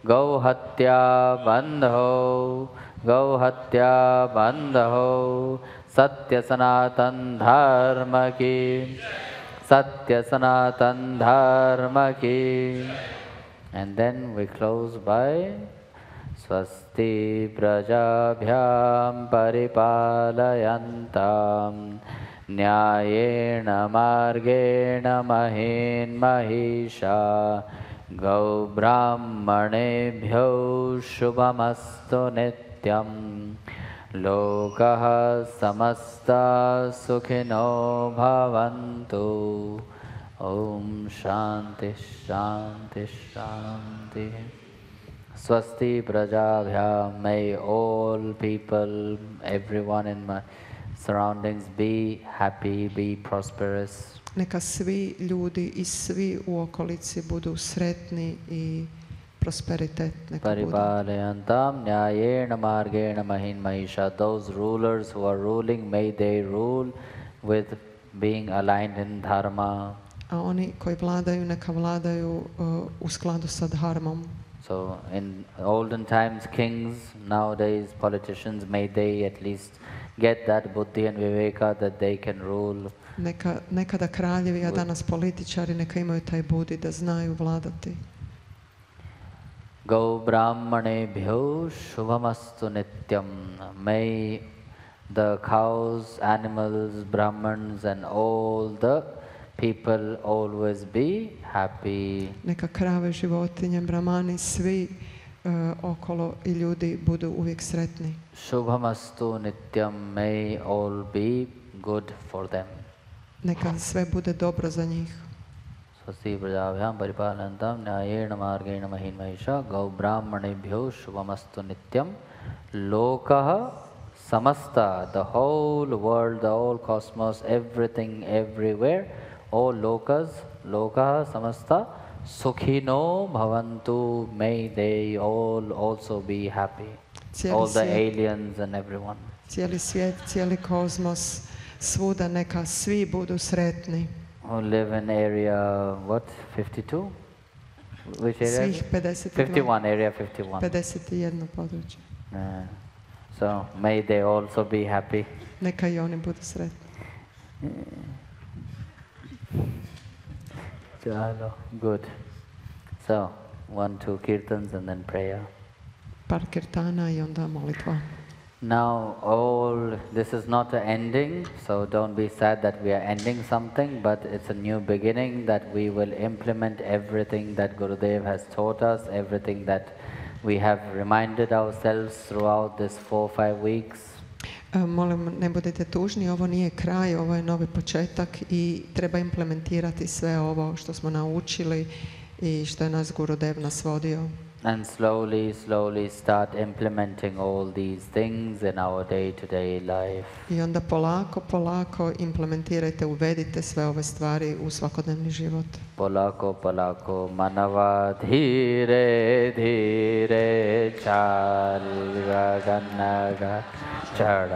गौहत्या बंधो गौहत्या बंधो सत्य सनातन धर्म की सत्य सनातन धर्म की. And then we close by Swasti prajabhyam paripalayantam Nyayena margena mahin mahisha Gau brahmanebhyo shubhamastu nityam Lokaha samasta sukhino bhavantu. Om Shanti Shanti Shanti. Swasti Prajabhyam. May all people, everyone in my surroundings be happy, be prosperous. Neka svi ljudi i svi u okolici budu sretni i prosperitet neka bude. Paripalayantam nyayena margena mahin mahisha. Those rulers who are ruling, may they rule with being aligned in dharma. A oni koji vladaju, neka vladaju u skladu sa dharmom. So in olden times, kings, nowadays politicians, may they at least get that buddhi and viveka that they can rule. Nekada kraljevi, a danas političari, neka imaju taj budi da znaju vladati. Gau brahmanebhyo shubhamastu nityam. May the cows, animals, brahmans and all the people always be happy. Neka krave, životinje, brahmani, svi okolo i ljudi budu uvijek sretni. Shubhamastu nityam. May all be good for them. Neka sve bude dobro za njih. Swasti prajabhyam paripalantam nyayena margena mahin mahisha gau brahmanebhyo shubhamastu nityam lokaha samasta. The whole world, the whole cosmos, everything, everywhere, all lokaha samasta sukhino bhavantu. May they all also be happy. All the aliens and everyone. Cijeli svijet, cijeli kozmos, svuda neka svi budu sretni. Who live in area, what, 52? Which area? Svih 52. 51, area 51. 51 područje. So, may they also be happy. Neka i oni budu sretni. Chalo, good. So, 1, 2 kirtans and then prayer. Par kirtana i onda molitva. Now, this is not an ending, so don't be sad that we are ending something, but it's a new beginning that we will implement everything that Gurudev has taught us, everything that we have reminded ourselves throughout this 4-5 weeks. Molim, ne budete tužni, ovo nije kraj, ovo je novi početak i treba implementirati sve ovo što smo naučili i što je nas Gurudev nas vodio. And slowly start implementing all these things in our day-to-day life. I onda polako implementirajte, uvedite sve ove stvari u svakodnevni život. Polako manava dhire dhire chal ganaga chad